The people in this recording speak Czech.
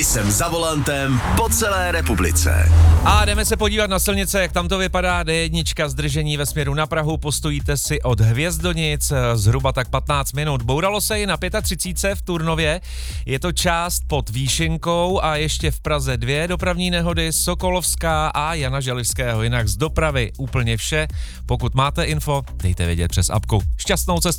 Jsem za volantem po celé republice. A jdeme se podívat na silnice, jak tam to vypadá. D1 zdržení ve směru na Prahu, postojíte si od Hvězdonic zhruba tak 15 minut. Bouralo se i na 35 v Turnově, je to část pod Výšinkou a ještě v Praze 2 dopravní nehody, Sokolovská a Jana Želivského. Jinak z dopravy úplně vše. Pokud máte info, dejte vědět přes apku. Šťastnou cestu.